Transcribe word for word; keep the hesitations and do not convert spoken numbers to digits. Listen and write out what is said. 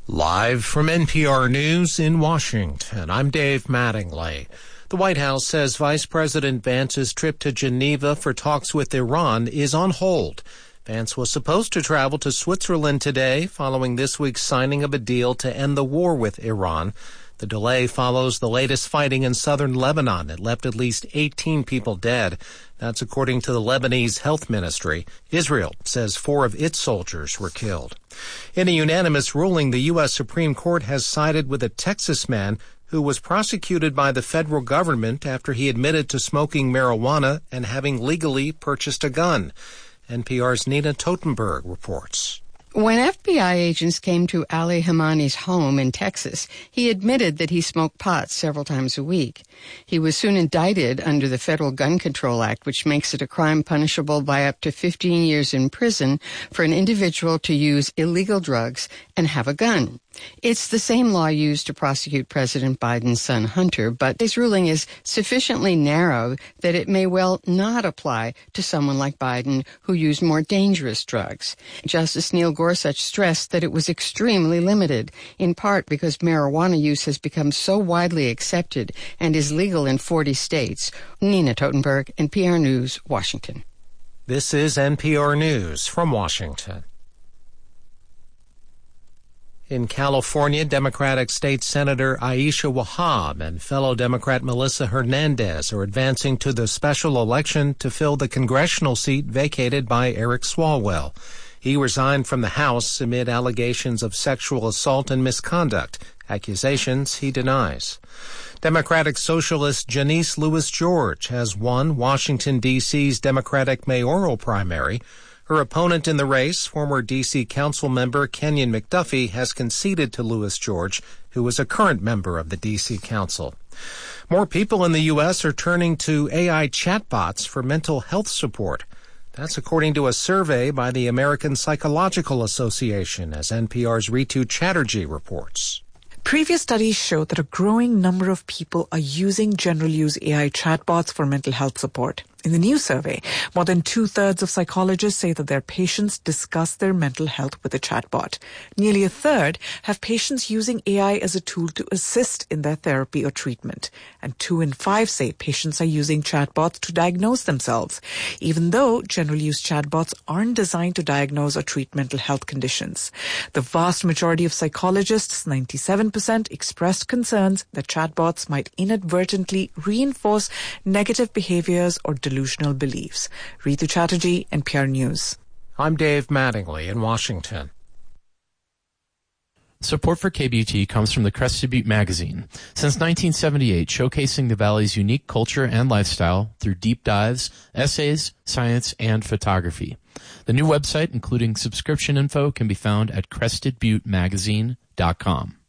Live from N P R News in Washington, I'm Dave Mattingly. The White House says Vice President Vance's trip to Geneva for talks with Iran is on hold. Vance was supposed to travel to Switzerland today following this week's signing of a deal to end the war with Iran. The delay follows the latest fighting in southern Lebanon. It left at least eighteen people dead. That's according to the Lebanese Health Ministry. Israel says four of its soldiers were killed. In a unanimous ruling, the U S Supreme Court has sided with a Texas man who was prosecuted by the federal government after he admitted to smoking marijuana and having legally purchased a gun. N P R's Nina Totenberg reports. When F B I agents came to Ali Hamani's home in Texas, he admitted that he smoked pot several times a week. He was soon indicted under the Federal Gun Control Act, which makes it a crime punishable by up to fifteen years in prison for an individual to use illegal drugs and have a gun. It's the same law used to prosecute President Biden's son Hunter, but his ruling is sufficiently narrow that it may well not apply to someone like Biden who used more dangerous drugs. Justice Neil Gorsuch stressed that it was extremely limited, in part because marijuana use has become so widely accepted and is legal in forty states. Nina Totenberg, N P R News, Washington. This is N P R News from Washington. In California, Democratic State Senator Aisha Wahab and fellow Democrat Melissa Hernandez are advancing to the special election to fill the congressional seat vacated by Eric Swalwell. He resigned from the House amid allegations of sexual assault and misconduct, accusations he denies. Democratic Socialist Janice Lewis George has won Washington, D C's Democratic mayoral primary. Her opponent in the race, former D C council member Kenyon McDuffie, has conceded to Lewis George, who is a current member of the D C Council. More people in the U S are turning to A I chatbots for mental health support. That's according to a survey by the American Psychological Association, as N P R's Ritu Chatterjee reports. Previous studies show that a growing number of people are using general-use A I chatbots for mental health support. In the new survey, more than two-thirds of psychologists say that their patients discuss their mental health with a chatbot. Nearly a third have patients using A I as a tool to assist in their therapy or treatment. And two in five say patients are using chatbots to diagnose themselves, even though general-use chatbots aren't designed to diagnose or treat mental health conditions. The vast majority of psychologists, ninety-seven percent, expressed concerns that chatbots might inadvertently reinforce negative behaviors or delusional beliefs. Ritu Chatterjee, N P R News. I'm Dave Mattingly in Washington. Support for K B U T comes from the Crested Butte magazine. Since nineteen seventy-eight, showcasing the Valley's unique culture and lifestyle through deep dives, essays, science, and photography. The new website, including subscription info, can be found at crested butte magazine dot com.